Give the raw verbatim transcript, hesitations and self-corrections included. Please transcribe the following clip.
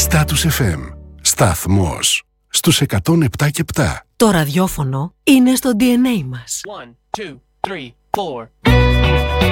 Status εφ εμ. Σταθμός στους εκατόν επτά και επτά. Το ραδιόφωνο είναι στο ντι εν έι μας. One, two, three, four.